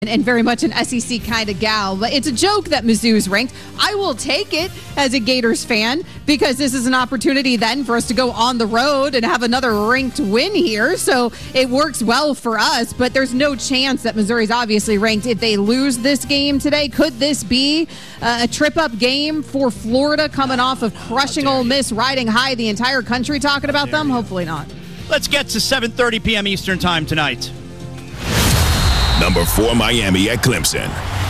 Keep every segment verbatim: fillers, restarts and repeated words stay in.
and very much an S E C kind of gal. But it's a joke that Mizzou's ranked. I will take it as a Gators fan because this is an opportunity then for us to go on the road and have another ranked win here. So it works well for us, but there's no chance that Missouri's obviously ranked. If they lose this game today, could this be a trip-up game for Florida coming off of crushing Ole Miss, riding high, the entire country talking about them? Hopefully not. Let's get to seven thirty p.m. Eastern time tonight. Number four, Miami at Clemson.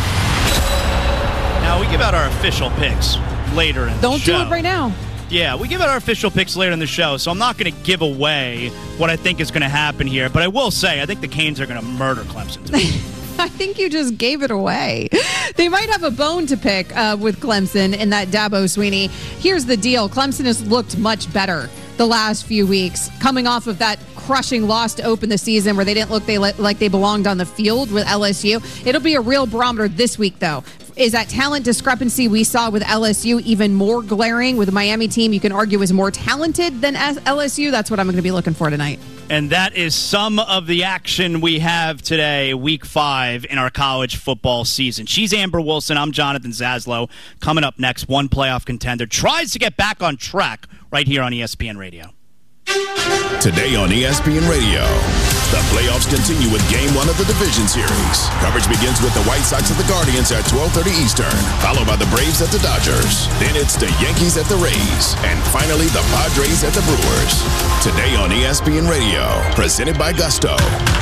Now, we give out our official picks later in Don't the show. Don't do it right now. Yeah, we give out our official picks later in the show, so I'm not going to give away what I think is going to happen here. But I will say, I think the Canes are going to murder Clemson today. I think you just gave it away. They might have a bone to pick uh, with Clemson in that Dabo Swinney. Here's the deal. Clemson has looked much better the last few weeks, coming off of that crushing loss to open the season where they didn't look they like they belonged on the field with L S U. It'll be a real barometer this week, though. Is that talent discrepancy we saw with L S U even more glaring with the Miami team you can argue is more talented than L S U? That's what I'm going to be looking for tonight. And that is some of the action we have today, week five in our college football season. She's Amber Wilson. I'm Jonathan Zaslow. Coming up next, one playoff contender tries to get back on track right here on E S P N Radio. Today on E S P N Radio, the playoffs continue with Game one of the Division Series. Coverage begins with the White Sox at the Guardians at twelve thirty Eastern, followed by the Braves at the Dodgers. Then it's the Yankees at the Rays, and finally the Padres at the Brewers. Today on E S P N Radio, presented by Gusto.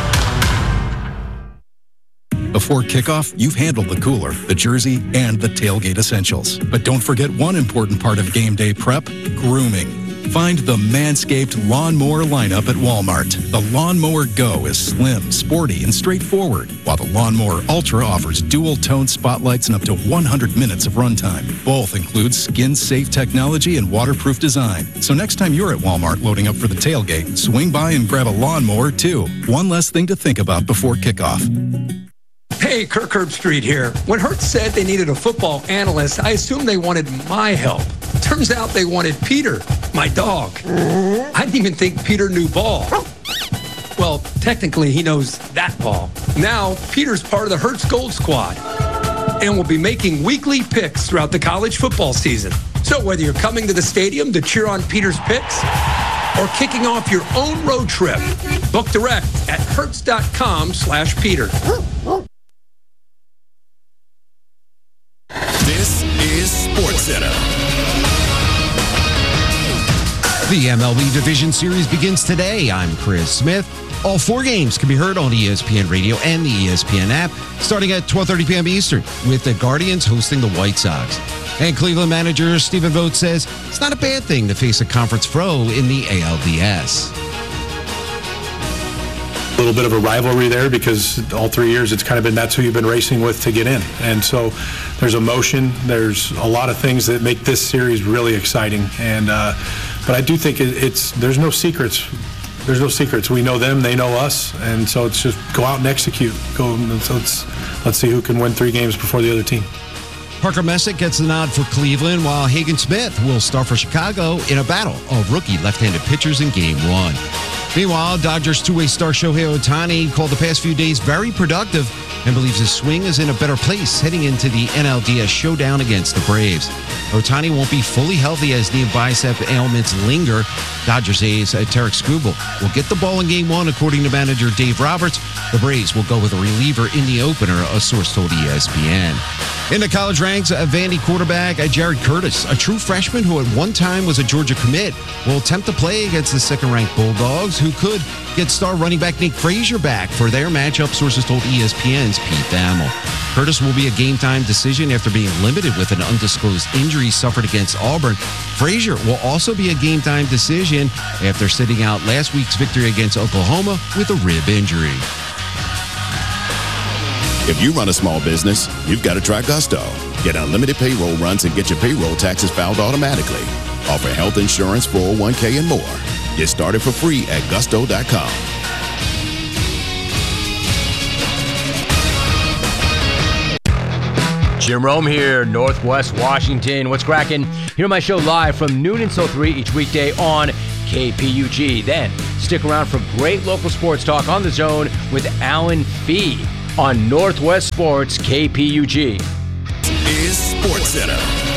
Before kickoff, you've handled the cooler, the jersey, and the tailgate essentials. But don't forget one important part of game day prep, grooming. Find the Manscaped Lawnmower lineup at Walmart. The Lawnmower Go is slim, sporty, and straightforward, while the Lawnmower Ultra offers dual-tone spotlights and up to one hundred minutes of runtime. Both include skin-safe technology and waterproof design. So next time you're at Walmart loading up for the tailgate, swing by and grab a lawnmower, too. One less thing to think about before kickoff. Hey, Kirk Herbstreit here. When Hertz said they needed a football analyst, I assumed they wanted my help. Turns out they wanted Peter, my dog. I didn't even think Peter knew ball. Well, technically, he knows that ball. Now, Peter's part of the Hertz Gold Squad and will be making weekly picks throughout the college football season. So whether you're coming to the stadium to cheer on Peter's picks or kicking off your own road trip, book direct at hertz.com slash Peter. This is SportsCenter. The M L B Division Series begins today. I'm Chris Smith. All four games can be heard on E S P N Radio and the E S P N app, starting at twelve thirty p.m. Eastern, with the Guardians hosting the White Sox. And Cleveland manager Stephen Vogt says it's not a bad thing to face a conference foe in the A L D S. A little bit of a rivalry there because all three years it's kind of been that's who you've been racing with to get in. And so there's emotion. There's a lot of things that make this series really exciting. And uh, but I do think it, it's there's no secrets. There's no secrets. We know them. They know us. And so it's just go out and execute. Go. So let's let's see who can win three games before the other team. Parker Messick gets the nod for Cleveland, while Hagen Smith will start for Chicago in a battle of rookie left-handed pitchers in Game one. Meanwhile, Dodgers two-way star Shohei Ohtani called the past few days very productive and believes his swing is in a better place heading into the N L D S showdown against the Braves. Ohtani won't be fully healthy as knee and bicep ailments linger. Dodgers ace Tarek Skubal will get the ball in Game one, according to manager Dave Roberts. The Braves will go with a reliever in the opener, a source told E S P N. In the college ranks, a Vandy quarterback Jared Curtis, a true freshman who at one time was a Georgia commit, will attempt to play against the second-ranked Bulldogs, who could get star running back Nick Frazier back for their matchup, sources told E S P N's Pete Thamel. Curtis will be a game-time decision after being limited with an undisclosed injury suffered against Auburn. Frazier will also be a game-time decision after sitting out last week's victory against Oklahoma with a rib injury. If you run a small business, you've got to try Gusto. Get unlimited payroll runs and get your payroll taxes filed automatically. Offer health insurance, four oh one k, and more. Get started for free at gusto dot com. Jim Rome here, Northwest Washington. What's cracking? Hear my show live from noon until three each weekday on K P U G. Then stick around for great local sports talk on The Zone with Alan Fee. on Northwest Sports K P U G. Is SportsCenter.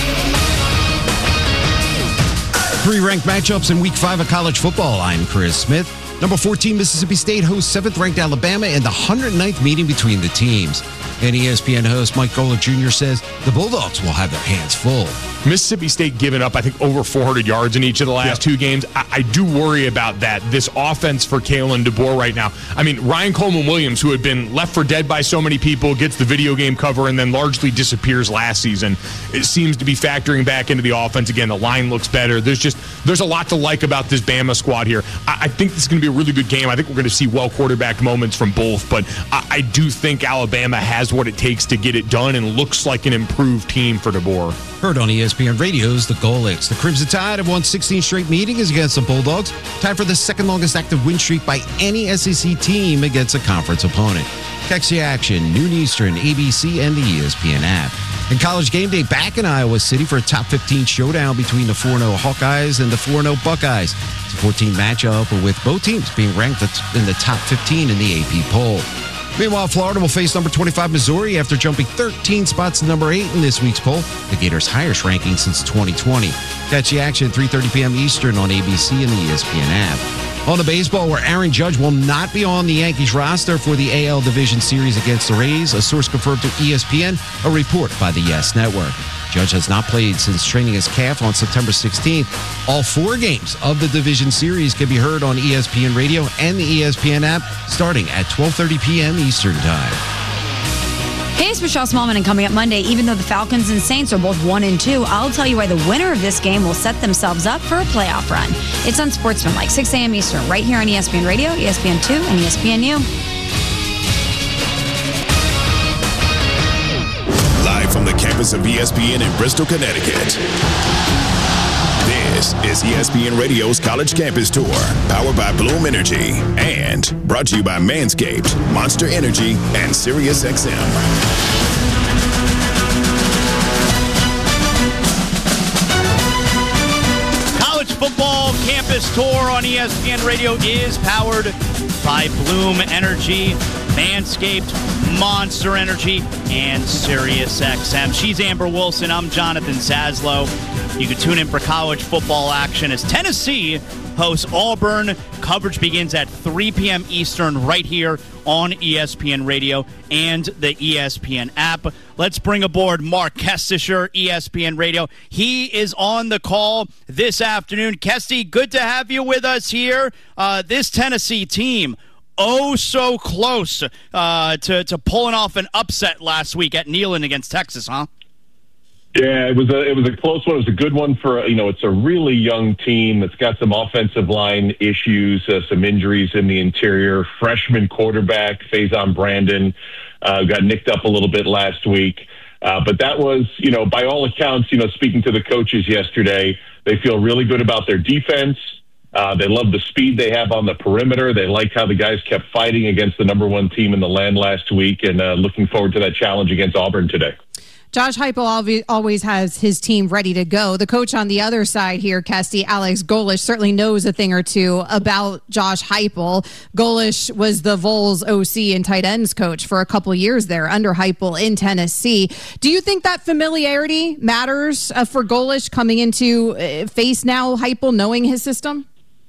Three ranked matchups in week five of college football. I'm Chris Smith. Number fourteen, Mississippi State hosts seventh ranked Alabama in the one hundred ninth meeting between the teams. And E S P N host Mike Golic Junior says the Bulldogs will have their hands full. Mississippi State giving up, I think, over four hundred yards in each of the last yep. two games. I, I do worry about that. This offense for Kalen DeBoer right now. I mean, Ryan Coleman-Williams, who had been left for dead by so many people, gets the video game cover and then largely disappears last season. It seems to be factoring back into the offense. Again, the line looks better. There's just there's a lot to like about this Bama squad here. I, I think this is going to be a really good game. I think we're going to see well quarterbacked moments from both, but I, I do think Alabama has what it takes to get it done and looks like an improved team for DeBoer. Heard on E S P N Radio's The Golics. The Crimson Tide have won sixteen straight meetings against the Bulldogs, tied for the second longest active win streak by any S E C team against a conference opponent. Catch the action, noon Eastern, A B C, and the E S P N app. And College Game Day back in Iowa City for a top fifteen showdown between the four and oh Hawkeyes and the four and oh Buckeyes. It's a fourteen matchup with both teams being ranked in the top fifteen in the A P poll. Meanwhile, Florida will face number twenty-five Missouri after jumping thirteen spots to number eight in this week's poll, the Gators' highest ranking since twenty twenty. Catch the action at three thirty p.m. Eastern on A B C and the E S P N app. On the baseball, where Aaron Judge will not be on the Yankees roster for the A L Division Series against the Rays, a source confirmed to E S P N, a report by the Yes Network. Judge has not played since training his calf on September sixteenth. All four games of the Division Series can be heard on E S P N Radio and the E S P N app starting at twelve thirty p.m. Eastern Time. Hey, it's Michelle Smallman, and coming up Monday, even though the Falcons and Saints are both one and two, I'll tell you why the winner of this game will set themselves up for a playoff run. It's Unsportsmanlike, six a.m. Eastern, right here on E S P N Radio, E S P N two, and E S P N U. Live from the campus of E S P N in Bristol, Connecticut. This is E S P N Radio's College Campus Tour, powered by Bloom Energy, and brought to you by Manscaped, Monster Energy, and SiriusXM. College Football Campus Tour on E S P N Radio is powered by Bloom Energy, Manscaped, Monster Energy, and SiriusXM. She's Amber Wilson. I'm Jonathan Zaslow. You can tune in for college football action as Tennessee hosts Auburn. Coverage begins at three p.m. Eastern right here on E S P N Radio and the E S P N app. Let's bring aboard Mark Kestisher, E S P N Radio. He is on the call this afternoon. Kesty, good to have you with us here. Uh, this Tennessee team, oh so close uh, to, to pulling off an upset last week at Neyland against Texas, huh? Yeah, it was a it was a close one. It was a good one for, you know, it's a really young team that's got some offensive line issues, uh, some injuries in the interior. Freshman quarterback Faison Brandon uh, got nicked up a little bit last week. Uh, but that was, you know, by all accounts, you know, speaking to the coaches yesterday, they feel really good about their defense. Uh, they love the speed they have on the perimeter. They like how the guys kept fighting against the number one team in the land last week, and uh, looking forward to that challenge against Auburn today. Josh Heupel always has his team ready to go. The coach on the other side here, Kesty, Alex Golesh, certainly knows a thing or two about Josh Heupel. Golesh was the Vols O C and tight ends coach for a couple years there under Heupel in Tennessee. Do you think that familiarity matters uh, for Golesh coming into uh, face now Heupel, knowing his system?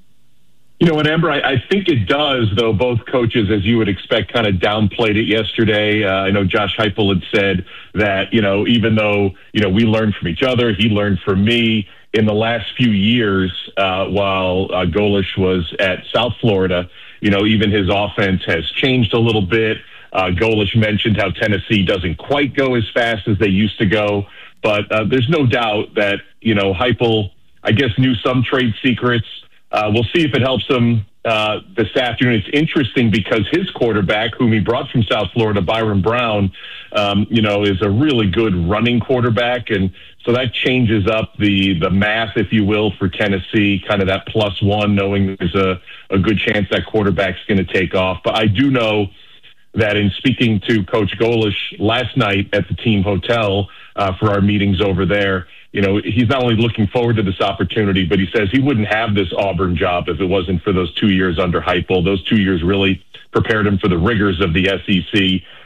You know what, Amber, I, I think it does, though both coaches, as you would expect, kind of downplayed it yesterday. Uh, I know Josh Heupel had said that, you know, even though, you know, we learned from each other, he learned from me in the last few years uh, while uh, Golesh was at South Florida, you know, even his offense has changed a little bit. Uh, Golesh mentioned how Tennessee doesn't quite go as fast as they used to go. But uh, there's no doubt that, you know, Heupel, I guess, knew some trade secrets. Uh, we'll see if it helps him uh, this afternoon. It's interesting because his quarterback, whom he brought from South Florida, Byron Brown, um, you know, is a really good running quarterback. And so that changes up the the math, if you will, for Tennessee, kind of that plus one, knowing there's a, a good chance that quarterback's going to take off. But I do know that in speaking to Coach Golesh last night at the team hotel uh, for our meetings over there, you know, he's not only looking forward to this opportunity, but he says he wouldn't have this Auburn job if it wasn't for those two years under Heupel. Those two years really prepared him for the rigors of the S E C.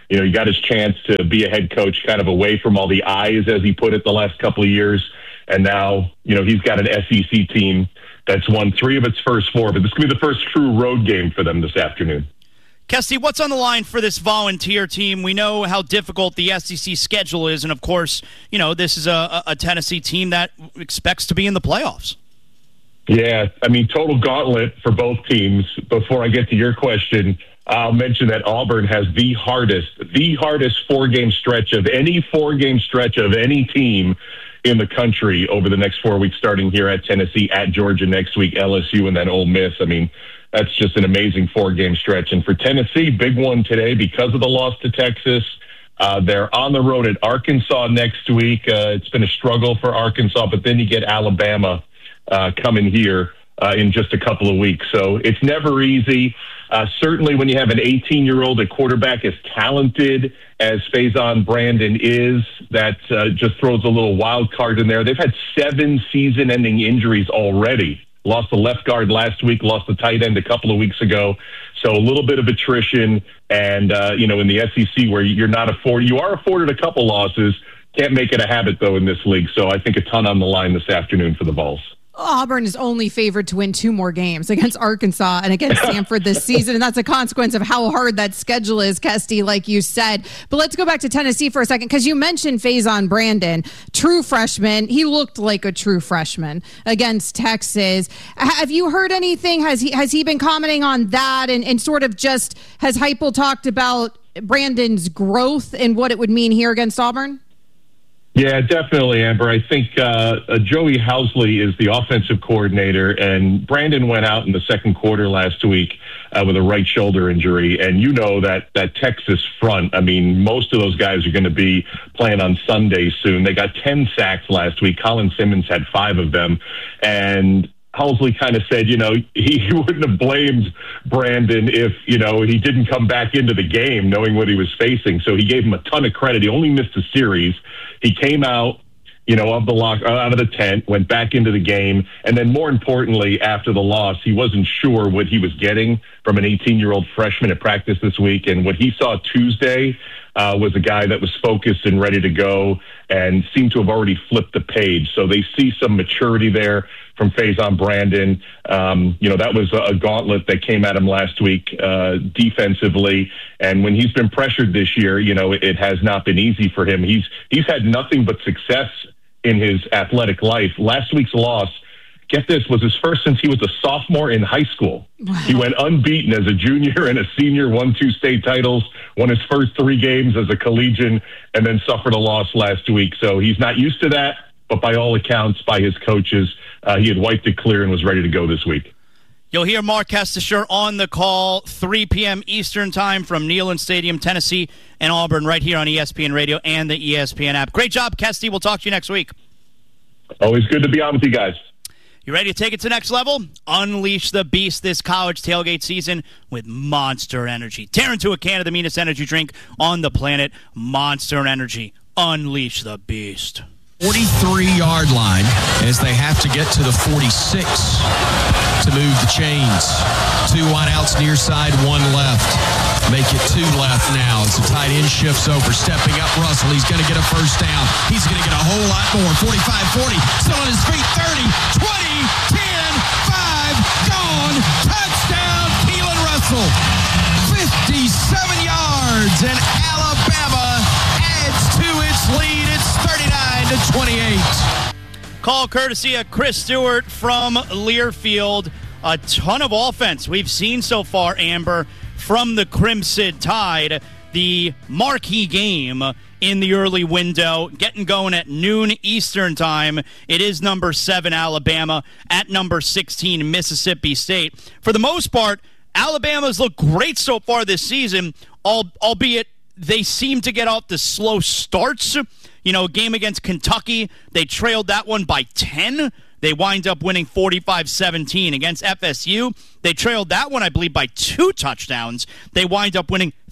You know, he got his chance to be a head coach kind of away from all the eyes, as he put it, the last couple of years. And now, you know, he's got an S E C team that's won three of its first four, but this could be the first true road game for them this afternoon. Kesty, what's on the line for this Volunteer team? We know how difficult the S E C schedule is, and of course, you know, this is a, a Tennessee team that expects to be in the playoffs. Yeah, I mean, total gauntlet for both teams. Before I get to your question, I'll mention that Auburn has the hardest, the hardest four-game stretch of any four-game stretch of any team in the country over the next four weeks, starting here at Tennessee, at Georgia next week, L S U, and then Ole Miss. I mean, that's just an amazing four-game stretch. And for Tennessee, big one today because of the loss to Texas. Uh, they're on the road at Arkansas next week. Uh, it's been a struggle for Arkansas, but then you get Alabama uh, coming here uh, in just a couple of weeks. So it's never easy. Uh, certainly when you have an eighteen-year-old at quarterback as talented as Faison Brandon is, that uh, just throws a little wild card in there. They've had seven season-ending injuries already. Lost the left guard last week, lost the tight end a couple of weeks ago. So a little bit of attrition. And, uh, you know, in the S E C where you're not afforded, you are afforded a couple losses. Can't make it a habit, though, in this league. So I think a ton on the line this afternoon for the Vols. Auburn is only favored to win two more games against Arkansas and against Stanford this season, and that's a consequence of how hard that schedule is, Kesty, like you said. But let's go back to Tennessee for a second, because you mentioned Faison Brandon, true freshman. He looked like a true freshman against Texas. Have you heard anything? Has he has he been commenting on that, and, and sort of just has Heupel talked about Brandon's growth and what it would mean here against Auburn? Yeah, definitely, Amber. I think uh, uh, Joey Housley is the offensive coordinator, and Brandon went out in the second quarter last week uh, with a right shoulder injury. And you know that that Texas front, I mean, most of those guys are going to be playing on Sunday soon. They got ten sacks last week. Colin Simmons had five of them. And Housley kind of said, you know, he, he wouldn't have blamed Brandon if, you know, he didn't come back into the game knowing what he was facing. So he gave him a ton of credit. He only missed a series. He came out, you know, of the lock, out of the tent, went back into the game. And then more importantly, after the loss, he wasn't sure what he was getting from an eighteen-year-old freshman at practice this week. And what he saw Tuesday uh, was a guy that was focused and ready to go and seemed to have already flipped the page. So they see some maturity there from Faison Brandon. Um, you know, that was a gauntlet that came at him last week uh, defensively. And when he's been pressured this year, you know, it, it has not been easy for him. He's he's had nothing but success in his athletic life. Last week's loss, get this, was his first since he was a sophomore in high school. Wow. He went unbeaten as a junior and a senior, won two state titles, won his first three games as a collegian, and then suffered a loss last week. So he's not used to that, but by all accounts, by his coaches, uh, he had wiped it clear and was ready to go this week. You'll hear Mark Kestisher on the call, three p.m. Eastern time from Neyland Stadium, Tennessee and Auburn, right here on E S P N Radio and the E S P N app. Great job, Kesty. We'll talk to you next week. Always good to be on with you guys. You ready to take it to the next level? Unleash the beast this college tailgate season with Monster Energy. Tear into a can of the meanest energy drink on the planet, Monster Energy. Unleash the beast. forty-three-yard line as they have to get to the forty-six to move the chains. Two wideouts near side, one left. Make it two left now as the tight end shifts over. Stepping up, Russell. He's going to get a first down. He's going to get a whole lot more. forty-five forty. Still on his feet. thirty, twenty, ten, five. Gone. Touchdown, Keelan Russell. fifty-seven yards, and Alabama adds to its lead. It's thirty-nine to twenty-eight. Call courtesy of Chris Stewart from Learfield. A ton of offense we've seen so far, Amber, from the Crimson Tide. The marquee game in the early window, getting going at noon Eastern time. It is number seven, Alabama, at number sixteen, Mississippi State. For the most part, Alabama's looked great so far this season, albeit they seem to get off the slow starts. You know, a game against Kentucky, they trailed that one by ten. They wind up winning forty-five seventeen. Against F S U, they trailed that one, I believe, by two touchdowns. They wind up winning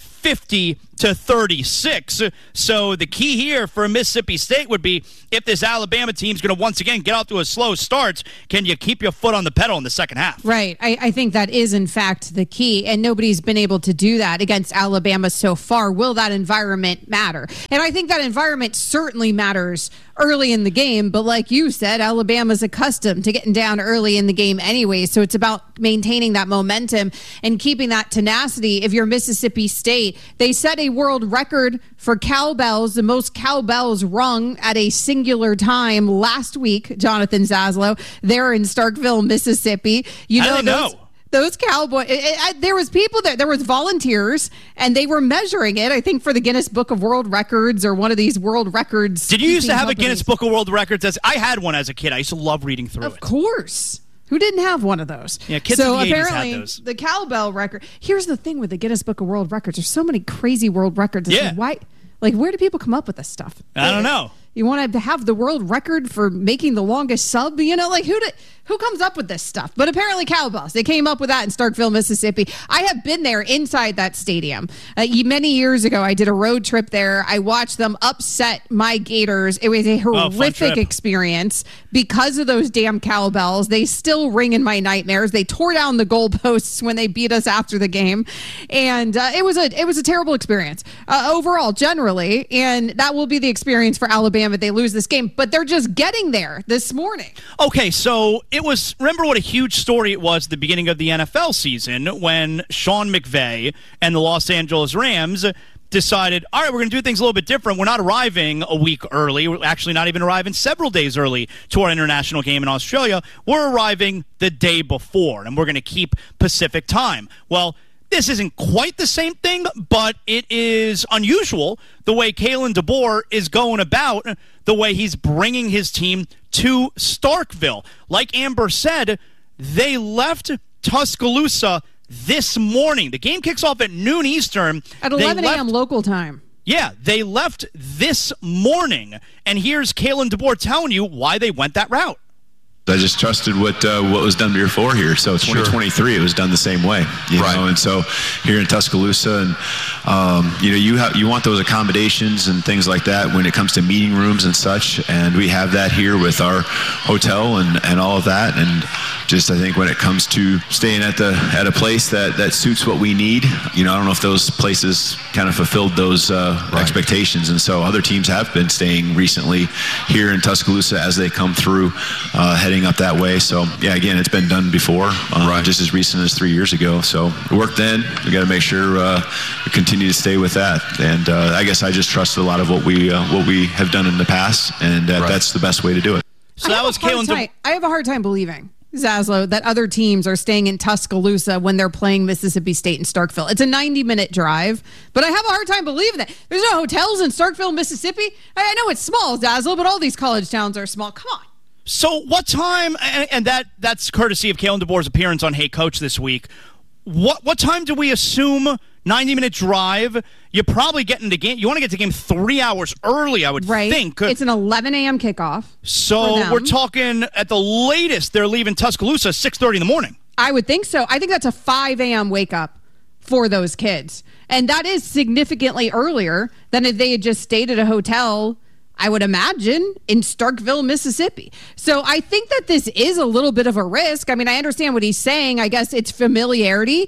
fifty to thirty-six. So the key here for Mississippi State would be, if this Alabama team's going to once again get off to a slow start, can you keep your foot on the pedal in the second half? Right. I, I think that is, in fact, the key, and nobody's been able to do that against Alabama so far. Will that environment matter? And I think that environment certainly matters early in the game, but like you said, Alabama's accustomed to getting down early in the game anyway, so it's about maintaining that momentum and keeping that tenacity. If you're Mississippi State, they set a world record for cowbells, the most cowbells rung at a singular time last week, Jonathan Zaslow, there in Starkville, Mississippi. You know, I don't those, know. Those cowboys, there was people there, there was volunteers, and they were measuring it, I think, for the Guinness Book of World Records or one of these world records. Did you used to have companies. a Guinness Book of World Records? As I had one as a kid. I used to love reading through of it. Of course. Who didn't have one of those? Yeah, kids so in the eighties apparently, had those. The cowbell record. Here's the thing with the Guinness Book of World Records. There's so many crazy world records. It's Yeah. like, why? Like, where do people come up with this stuff? I don't know. You want to have the world record for making the longest sub? You know, like who did, who comes up with this stuff? But apparently cowbells. They came up with that in Starkville, Mississippi. I have been there inside that stadium. Uh, many years ago, I did a road trip there. I watched them upset my Gators. It was a horrific oh, experience because of those damn cowbells. They still ring in my nightmares. They tore down the goalposts when they beat us after the game. And uh, it was a it was a terrible experience uh, overall, generally. And that will be the experience for Alabama if they lose this game, but they're just getting there this morning. Okay, so it was, remember what a huge story it was at the beginning of the N F L season when Sean McVay and the Los Angeles Rams decided, all right, we're going to do things a little bit different. We're not arriving a week early. We're actually not even arriving several days early to our international game in Australia. We're arriving the day before, and we're going to keep Pacific time. Well, this isn't quite the same thing, but it is unusual the way Kalen DeBoer is going about, the way he's bringing his team to Starkville. Like Amber said, they left Tuscaloosa this morning. The game kicks off at noon Eastern. At eleven a.m. local time. Yeah, they left this morning. And here's Kalen DeBoer telling you why they went that route. I just trusted what uh, what was done before here. So twenty twenty-three, sure. It was done the same way, you right. know. And so here in Tuscaloosa, and um, you know, you have you want those accommodations and things like that when it comes to meeting rooms and such. And we have that here with our hotel and, and all of that. And just I think when it comes to staying at the at a place that, that suits what we need, you know, I don't know if those places kind of fulfilled those uh, right. expectations. And so other teams have been staying recently here in Tuscaloosa as they come through, uh, heading up that way. So yeah, again, it's been done before, uh, right. just as recent as three years ago. So it worked then. We got to make sure uh, we continue to stay with that. And uh, I guess I just trust a lot of what we uh, what we have done in the past, and uh, right. that's the best way to do it. So that was Kalen. De- I have a hard time believing, Zaslow, that other teams are staying in Tuscaloosa when they're playing Mississippi State in Starkville. It's a ninety-minute drive, but I have a hard time believing that. There's no hotels in Starkville, Mississippi. I know it's small, Zaslow, but all these college towns are small. Come on. So what time, and, and that that's courtesy of Kalen DeBoer's appearance on Hey Coach this week, what what time do we assume, ninety-minute drive, you're probably getting to game, you want to get to game three hours early, I would right. think. It's an eleven a.m. kickoff. So we're talking, at the latest, they're leaving Tuscaloosa six thirty in the morning. I would think so. I think that's a five a.m. wake up for those kids. And that is significantly earlier than if they had just stayed at a hotel, I would imagine, in Starkville, Mississippi. So I think that this is a little bit of a risk. I mean, I understand what he's saying. I guess it's familiarity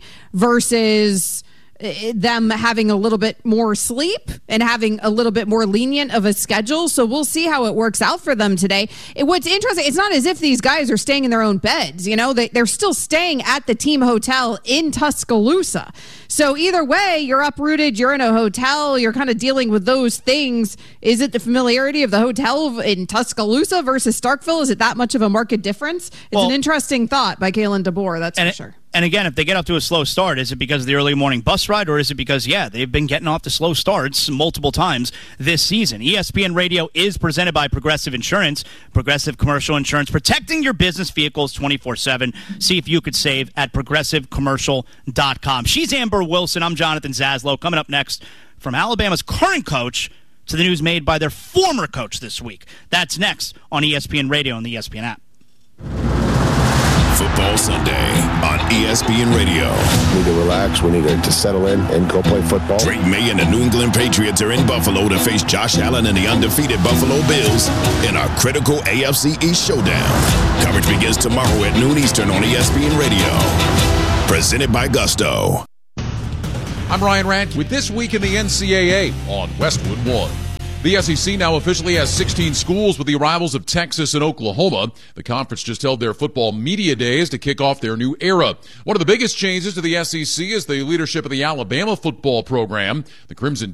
versus them having a little bit more sleep and having a little bit more lenient of a schedule. So we'll see how it works out for them today. It, what's interesting, it's not as if these guys are staying in their own beds. You know, they, they're still staying at the team hotel in Tuscaloosa. So either way, you're uprooted, you're in a hotel, you're kind of dealing with those things. Is it the familiarity of the hotel in Tuscaloosa versus Starkville? Is it that much of a market difference? It's well, an interesting thought by Kalen DeBoer, that's for it, sure. And again, if they get off to a slow start, is it because of the early morning bus ride, or is it because, yeah, they've been getting off to slow starts multiple times this season? E S P N Radio is presented by Progressive Insurance. Progressive Commercial Insurance, protecting your business vehicles twenty-four seven. See if you could save at progressive commercial dot com. She's Amber Wilson. I'm Jonathan Zaslow. Coming up next, from Alabama's current coach to the news made by their former coach this week. That's next on E S P N Radio and the E S P N app. Football Sunday on E S P N Radio. We need to relax. We need to, to settle in and go play football. Drake May and the New England Patriots are in Buffalo to face Josh Allen and the undefeated Buffalo Bills in our critical A F C East showdown. Coverage begins tomorrow at noon Eastern on E S P N Radio. Presented by Gusto. I'm Ryan Rant with This Week in the N C double A on Westwood One. The S E C now officially has sixteen schools with the arrivals of Texas and Oklahoma. The conference just held their football media days to kick off their new era. One of the biggest changes to the S E C is the leadership of the Alabama football program. The Crimson